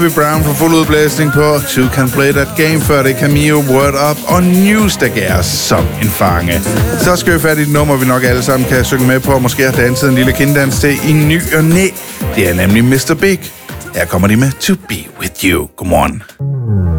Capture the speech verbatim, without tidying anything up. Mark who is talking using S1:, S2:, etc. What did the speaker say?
S1: Brown for fuld udblæsning på Two Can Play That Game, før det Cameo, Word Up og News, der gav som en fange. Så skal vi fat i et nummer, vi nok alle sammen kan synge med på, og måske har danset en lille kinddans til i ny og næ. Det er nemlig mister Big. Her kommer de med To Be With You. Godmorgen.